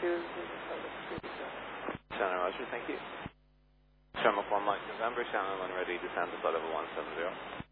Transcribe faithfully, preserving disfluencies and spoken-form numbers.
Shannon Roger, thank you. Sherman one Mike November, Shannon one ready, descend to flight level one seven zero.